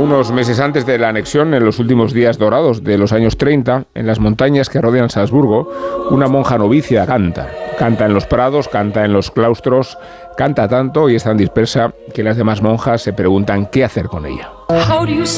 Unos meses antes de la anexión, en los últimos días dorados de los años 30, en las montañas que rodean Salzburgo, una monja novicia canta. Canta en los prados, canta en los claustros, canta tanto y es tan dispersa que las demás monjas se preguntan qué hacer con ella.